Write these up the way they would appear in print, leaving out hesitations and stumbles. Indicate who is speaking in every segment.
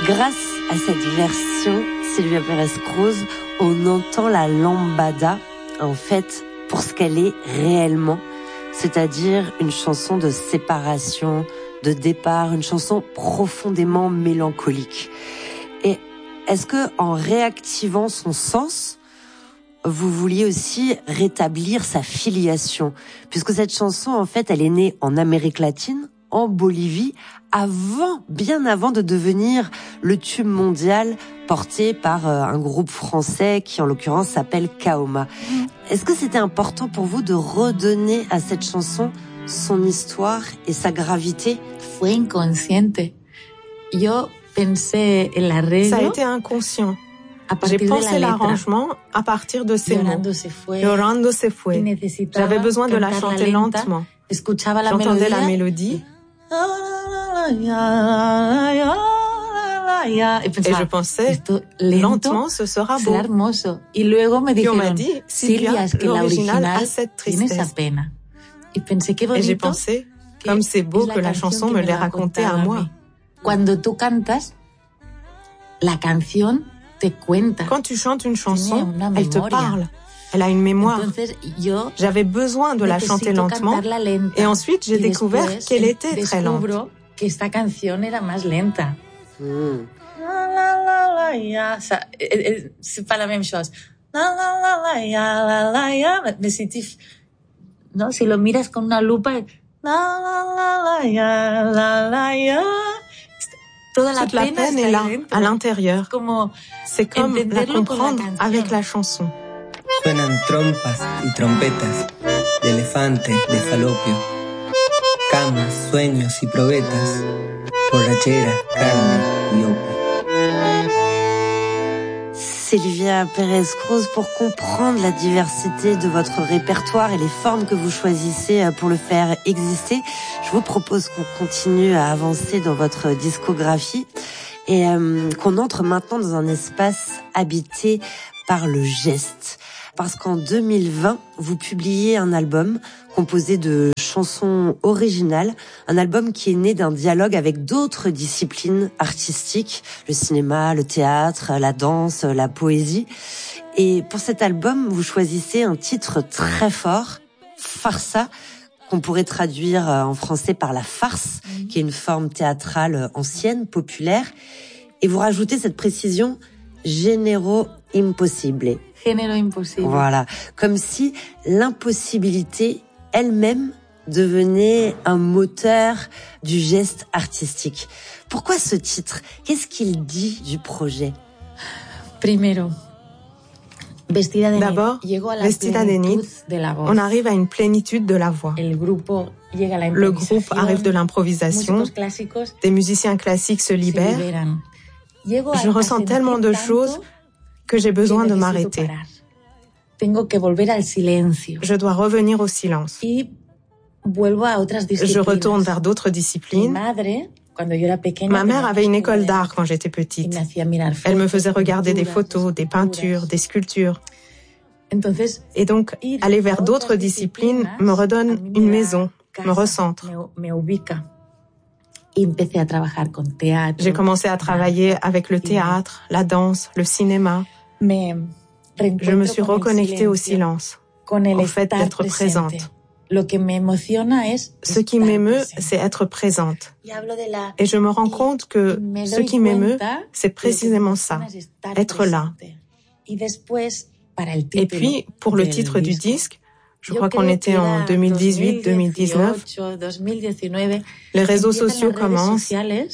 Speaker 1: Grâce à cette version, Sylvia Pérez-Cruz, on entend la lambada, en fait, pour ce qu'elle est réellement, c'est-à-dire une chanson de séparation, de départ, une chanson profondément mélancolique. Et est-ce que, en réactivant son sens, vous vouliez aussi rétablir sa filiation? Puisque cette chanson, en fait, elle est née en Amérique latine, en Bolivie, bien avant de devenir le tube mondial porté par un groupe français qui, en l'occurrence, s'appelle Kaoma. Est-ce que c'était important pour vous de redonner à cette chanson son histoire et sa gravité?
Speaker 2: Fue inconsciente. Yo pensé el arreglo.
Speaker 3: Ça a été inconscient. J'ai pensé l'arrangement à partir de ces mots. Llorando se fue. J'avais besoin de la chanter lentement. J'entendais la mélodie. Et je pensais, lentement, ce sera beau. Puis on m'a dit, Sylvia, l'original a cette tristesse. Et j'ai pensé, comme c'est beau que la chanson me l'ait racontée à moi. Quand tu chantes une chanson, elle te parle. Elle a une mémoire. J'avais besoin de la chanter lentement et ensuite j'ai découvert qu'elle était très lente.
Speaker 2: C'est pas la même chose. Mais si lo miras con una lupa,
Speaker 3: toute la peine est là, à l'intérieur. C'est comme la comprendre avec la chanson.
Speaker 4: Suenan trompas y trompetas, de elefante, de falopio, camas, sueños y probetas, borrachera, carne y opio.
Speaker 1: Sylvia Pérez-Cruz, pour comprendre la diversité de votre répertoire et les formes que vous choisissez pour le faire exister, je vous propose qu'on continue à avancer dans votre discographie et qu'on entre maintenant dans un espace habité par le geste. Parce qu'en 2020, vous publiez un album composé de chansons originales, un album qui est né d'un dialogue avec d'autres disciplines artistiques, le cinéma, le théâtre, la danse, la poésie. Et pour cet album, vous choisissez un titre très fort, Farsa, qu'on pourrait traduire en français par la farce, qui est une forme théâtrale ancienne, populaire. Et vous rajoutez cette précision, género impossible.
Speaker 2: Género impossible.
Speaker 1: Voilà. Comme si l'impossibilité elle-même devenait un moteur du geste artistique. Pourquoi ce titre? Qu'est-ce qu'il dit du projet?
Speaker 3: D'abord, Vestida de Nit, on arrive à une plénitude de la voix. Le groupe arrive de l'improvisation, des musiciens classiques se libèrent. Je ressens tellement de choses que j'ai besoin de m'arrêter. Je dois revenir au silence. Je retourne vers d'autres disciplines. Ma mère avait une école d'art quand j'étais petite. Elle me faisait regarder des photos, des peintures, des sculptures. Et donc, aller vers d'autres disciplines me redonne une maison, me recentre. J'ai commencé à travailler avec le théâtre, la danse, le cinéma. Je me suis reconnectée au silence, au fait d'être présente. Ce qui m'émeut, c'est être présente. Et je me rends compte que ce qui m'émeut, c'est précisément ça, être là. Et puis, pour le titre du disque, je crois qu'on était en 2018-2019. Les réseaux sociaux commencent.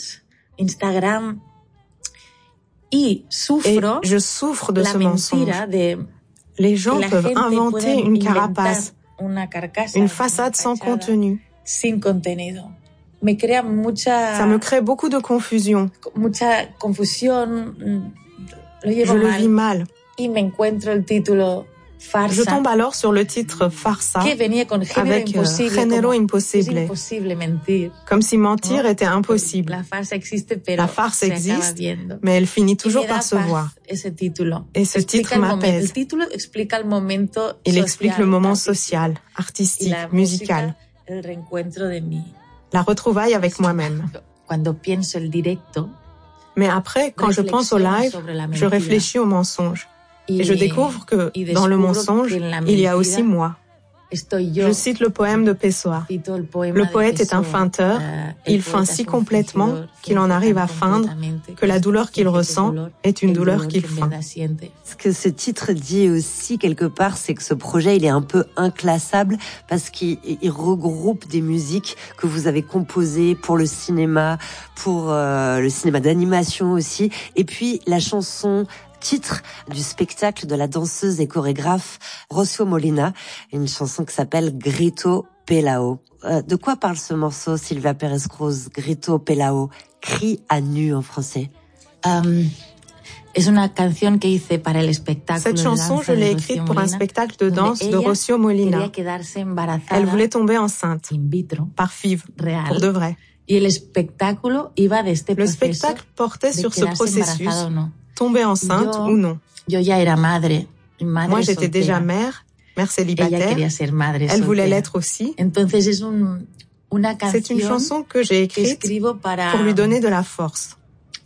Speaker 3: Et je souffre de ce mensonge. Les gens peuvent inventer une carapace, une façade sans contenu. Ça me crée beaucoup de confusion. Je le vis mal. Je tombe alors sur le titre Farsa avec Género impossible. Comme si mentir était impossible. La farce existe, mais elle finit toujours par se voir. Et ce titre m'apaise. Il explique le moment social, artistique, musical. La retrouvaille avec moi-même. Mais après, quand je pense au live, je réfléchis au mensonge. Et je découvre que dans le mensonge, il y a aussi moi. Je cite le poème de Pessoa. Le poète est un feinteur. Il feint si complètement qu'il en arrive à feindre que la douleur qu'il ressent est une douleur qu'il feint.
Speaker 1: Ce que ce titre dit aussi quelque part, c'est que ce projet, il est un peu inclassable parce qu'il regroupe des musiques que vous avez composées pour le cinéma, pour le cinéma d'animation aussi, et puis la chanson titre du spectacle de la danseuse et chorégraphe Rocío Molina, une chanson qui s'appelle Grito Pelao. De quoi parle ce morceau, Silvia Pérez Cruz? Grito Pelao, cri à nu en français.
Speaker 3: Cette chanson, je l'ai écrite pour un spectacle de danse de Rocío Molina. Elle voulait tomber enceinte, par FIV, pour de vrai. Le spectacle portait sur ce processus, tomber enceinte ou non. Moi, j'étais déjà mère célibataire. Elle voulait l'être aussi. C'est une chanson que j'ai écrite pour lui donner de la force.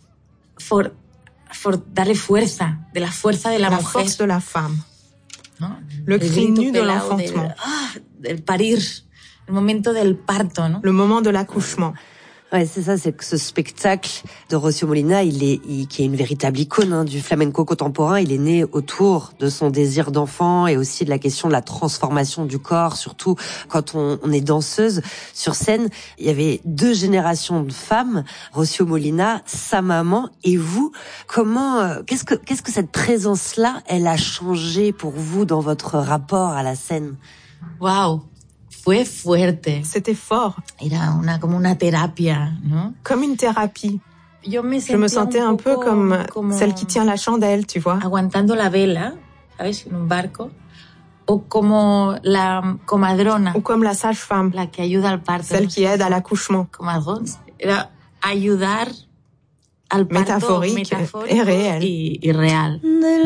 Speaker 2: Darle fuerza, de la fuerza de la mujer.
Speaker 3: Force de la femme. Le cri nu de l'enfantement.
Speaker 2: Del parir, le momento del parto, ¿no?
Speaker 3: Le moment de l'accouchement.
Speaker 1: Ouais, c'est ça, c'est que ce spectacle de Rocío Molina, qui est une véritable icône du flamenco contemporain, il est né autour de son désir d'enfant et aussi de la question de la transformation du corps, surtout quand on est danseuse sur scène. Il y avait 2 générations de femmes, Rocío Molina, sa maman et vous. Comment, qu'est-ce que cette présence-là, elle a changé pour vous dans votre rapport à la scène?
Speaker 2: Wow. Fue fuerte.
Speaker 3: C'était fort.
Speaker 2: Era como una terapia, ¿no?
Speaker 3: Comme une thérapie. Je me sentais un peu comme celle qui tient la chandelle, tu vois.
Speaker 2: Aguantando la vela, ¿sabes? En un barco. O como la comadrona.
Speaker 3: Ou comme la sage-femme.
Speaker 2: La que ayuda al parto.
Speaker 3: Celle qui aide à l'accouchement.
Speaker 2: Era ayudar al parto
Speaker 3: métaphorique et réel.
Speaker 2: Y real.